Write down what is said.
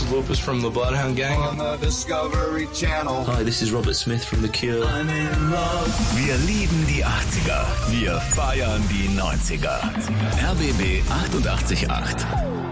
Lupus from the Bloodhound Gang. On the Discovery Channel. Hi, this is Robert Smith from The Cure. I'm in love. Wir lieben die 80er. Wir feiern die 90er. RBB 88.8.